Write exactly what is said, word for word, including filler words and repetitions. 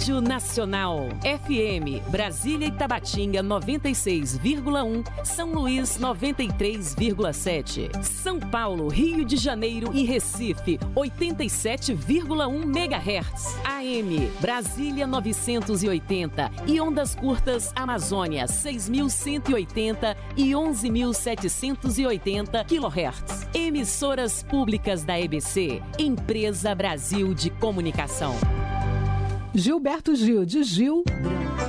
Rádio Nacional. F M, Brasília e Tabatinga noventa e seis vírgula um, São Luís noventa e três vírgula sete. São Paulo, Rio de Janeiro e Recife oitenta e sete vírgula um megahertz. A M, Brasília novecentos e oitenta e ondas curtas Amazônia seis mil cento e oitenta e onze mil setecentos e oitenta quilohertz. Emissoras públicas da E B C, Empresa Brasil de Comunicação. Gilberto Gil, de Gil Branco.